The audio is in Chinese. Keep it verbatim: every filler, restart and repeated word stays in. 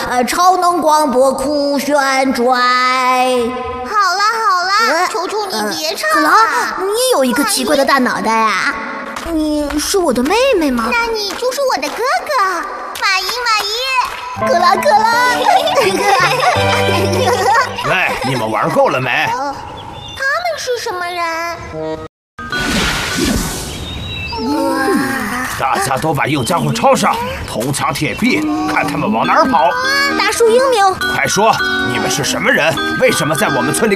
呃，超能广播酷旋转。 好了好了，求求你别唱了。 可拉，你有一个奇怪的大脑袋啊！你是我的妹妹吗？ 那你就是我的哥哥，马伊马伊。 可拉可拉。 喂，你们玩够了没？ 呃，他们是什么人？ 大家都把硬家伙抄上，铜墙铁壁，看他们往哪儿跑！ 大树英明， 快说，你们是什么人？为什么在我们村里